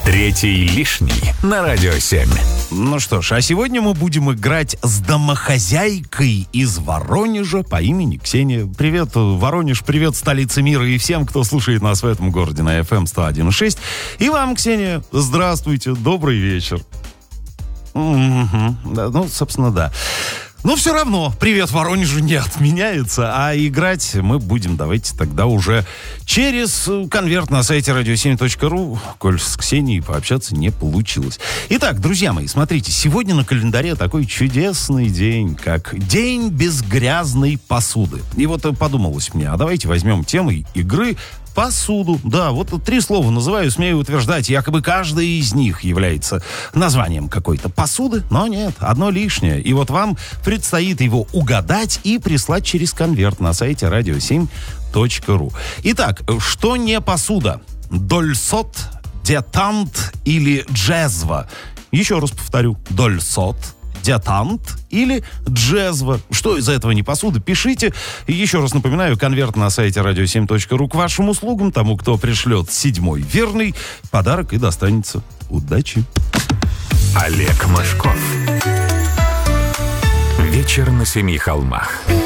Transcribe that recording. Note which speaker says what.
Speaker 1: Третий лишний на Радио 7.
Speaker 2: Ну что ж, а сегодня мы будем играть с домохозяйкой из Воронежа по имени Ксения. Привет, Воронеж, привет, столица мира и всем, кто слушает нас в этом городе на FM 101.6. И вам, Ксения, здравствуйте, добрый вечер. Ну, собственно, да. Но все равно привет Воронежу не отменяется, а играть мы будем, давайте тогда уже через конверт на сайте radio7.ru, коль с Ксенией пообщаться не получилось. Итак, друзья мои, смотрите, сегодня на календаре такой чудесный день, как День без грязной посуды. И вот подумалось мне, а давайте возьмем темой игры посуду. Да, вот 3 слова называю, смею утверждать, якобы каждое из них является названием какой-то посуды, но нет, одно лишнее. И вот вам предстоит его угадать и прислать через конверт на сайте radio7.ru. Итак, что не посуда? Дольсот, детант или джезва? Еще раз повторю. Дольсот, детант или джезва. Что из этого не посуда? Пишите. Еще раз напоминаю, конверт на сайте radio7.ru к вашим услугам. Тому, кто пришлет 7-й верный, подарок и достанется. Удачи.
Speaker 1: Олег Мошков. Вечер на 7 холмах.